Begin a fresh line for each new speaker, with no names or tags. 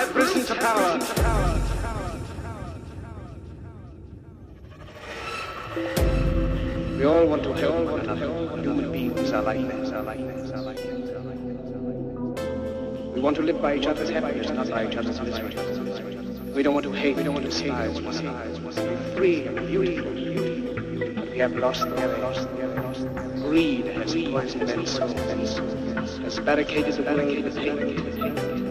have risen to power. We all want to help one another. Human beings are like that. We want to live by each other's happiness, not by each other's misery. We don't want to hate, we don't want to despise one another. We want to be free and beautiful. But we have lost the way. Greed has poisoned men's souls, has barricaded the way with hate.